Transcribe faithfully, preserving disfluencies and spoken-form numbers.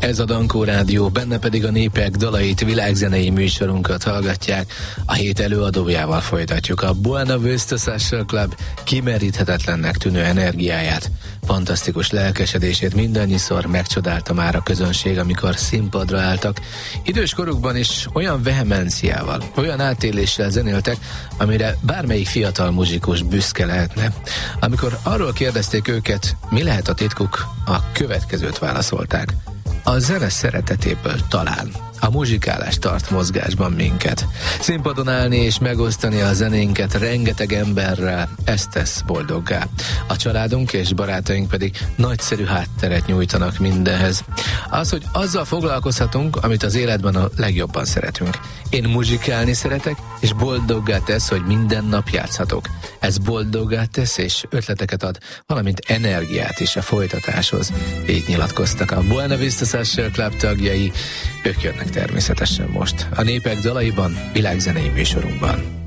Ez a Dankó Rádió, benne pedig a népek dalait, világzenei műsorunkat hallgatják. A hét előadójával folytatjuk a Buena Vista Social Club kimeríthetetlennek tűnő energiáját. Fantasztikus lelkesedését mindannyiszor megcsodálta már a közönség, amikor színpadra álltak. Idős korukban is olyan vehemenciával, olyan átéléssel zenéltek, amire bármelyik fiatal muzsikus büszke lehetne. Amikor arról kérdezték őket, mi lehet a titkuk, a következőt válaszolták: a zene szeretetéből talán. A muzsikálás tart mozgásban minket. Színpadon állni és megosztani a zenénket rengeteg emberrel, ezt tesz boldoggá. A családunk és barátaink pedig nagyszerű hátteret nyújtanak mindenhez. Az, hogy azzal foglalkozhatunk, amit az életben a legjobban szeretünk. Én muzsikálni szeretek, és boldoggá tesz, hogy minden nap játszhatok. Ez boldoggá tesz, és ötleteket ad, valamint energiát is a folytatáshoz. Így nyilatkoztak a Buena Vista Social Club tagjai. Ők jönnek természetesen most a népek dalaiban, világzenei műsorunkban.